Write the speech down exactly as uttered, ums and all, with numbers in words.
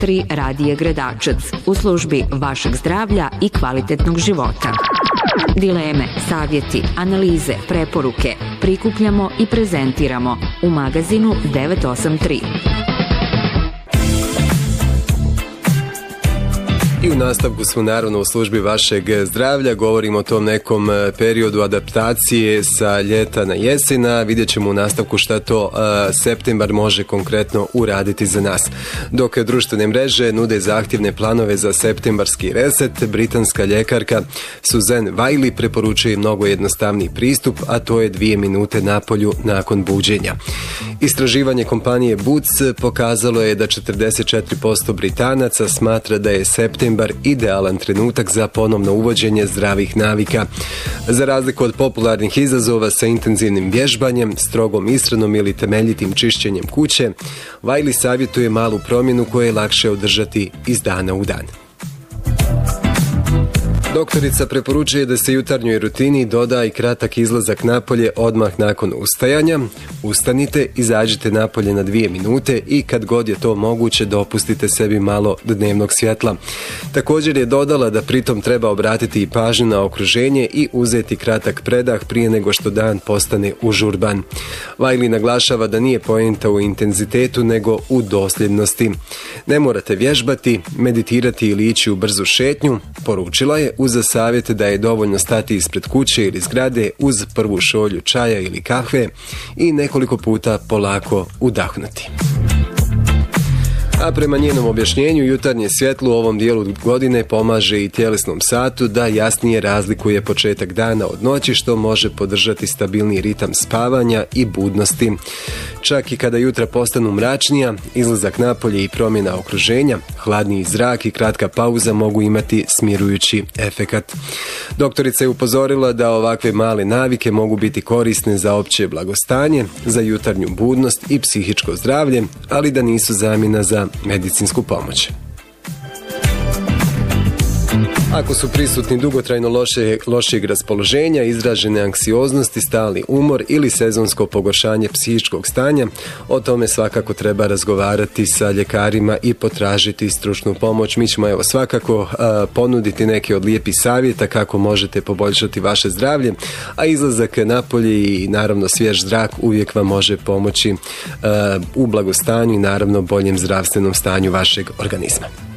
tri Radije Gredačac u službi vašeg zdravlja i kvalitetnog života. Dileme, savjeti, analize, preporuke prikupljamo i prezentiramo u magazinu devet osam tri. I u nastavku smo naravno u službi vašeg zdravlja, govorimo o tom nekom periodu adaptacije sa ljeta na jesena, vidjet ćemo u nastavku šta to uh, septembar može konkretno uraditi za nas. Dok društvene mreže nude zahtjevne planove za septembarski reset, britanska ljekarka Susan Wiley preporučuje mnogo jednostavniji pristup, a to je dvije minute napolju nakon buđenja. Istraživanje kompanije Boots pokazalo je da četrdeset četiri posto Britanaca smatra da je septembar idealan trenutak za ponovno uvođenje zdravih navika. Za razliku od popularnih izazova sa intenzivnim vježbanjem, strogom ishranom ili temeljitim čišćenjem kuće, Wiley savjetuje malu promjenu koju je lakše održati iz dana u dan. Doktorica preporučuje da se jutarnjoj rutini doda i kratak izlazak napolje odmah nakon ustajanja. Ustanite, izađite napolje na dvije minute i kad god je to moguće dopustite sebi malo dnevnog svjetla. Također je dodala da pritom treba obratiti i pažnju na okruženje i uzeti kratak predah prije nego što dan postane užurban. Wiley naglašava da nije poenta u intenzitetu nego u dosljednosti. Ne morate vježbati, meditirati ili ići u brzu šetnju, poručila je, uz savjet da je dovoljno stati ispred kuće ili zgrade uz prvu šolju čaja ili kahve i nekoliko puta polako udahnuti. A prema njenom objašnjenju, jutarnje svjetlo u ovom dijelu godine pomaže i tjelesnom satu da jasnije razlikuje početak dana od noći, što može podržati stabilni ritam spavanja i budnosti. Čak i kada jutra postanu mračnija, izlazak napolje i promjena okruženja, hladniji zrak i kratka pauza mogu imati smirujući efekat. Doktorica je upozorila da ovakve male navike mogu biti korisne za opće blagostanje, za jutarnju budnost i psihičko zdravlje, ali da nisu zamjena za medicinsku pomoć. Ako su prisutni dugotrajno loše, lošijeg raspoloženja, izražene anksioznosti, stalni umor ili sezonsko pogoršanje psihičkog stanja, o tome svakako treba razgovarati sa ljekarima i potražiti stručnu pomoć. Mi ćemo evo svakako a, ponuditi neke od lijepih savjeta kako možete poboljšati vaše zdravlje, a izlazak napolje i naravno svjež zrak uvijek vam može pomoći a, u blagostanju i naravno boljem zdravstvenom stanju vašeg organizma.